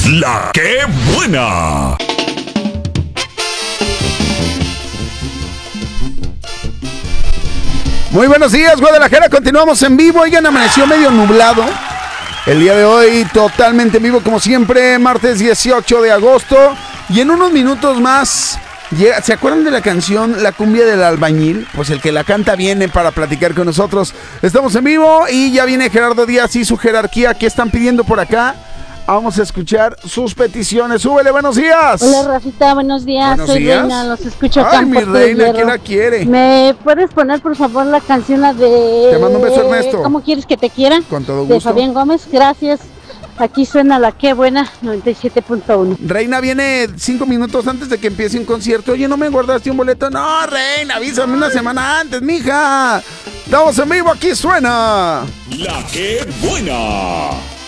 La que buena. Muy buenos días, Guadalajara. Continuamos en vivo. Oigan, amaneció medio nublado. El día de hoy totalmente en vivo como siempre, martes 18 de agosto. Y en unos minutos más, ¿se acuerdan de la canción La cumbia del albañil? Pues el que la canta viene para platicar con nosotros. Estamos en vivo y ya viene Gerardo Díaz y su jerarquía. ¿Qué están pidiendo por acá? Vamos a escuchar sus peticiones. ¡Súbele, buenos días! Hola, Rafita, buenos días. Buenos Soy días. Reina, los escucho acá. Ay, en mi Puerto de reina, Hierro. ¿quién la quiere? ¿Me puedes poner, por favor, la canción la de... Te mando un beso, Ernesto. ¿Cómo quieres que te quiera? Con todo De gusto. Fabián Gómez, gracias. Aquí suena La que buena, 97.1. Reina viene 5 minutos antes de que empiece un concierto. Oye, ¿no me guardaste un boleto? No, Reina, avísame una semana antes, mija. Estamos en vivo, aquí suena La que buena.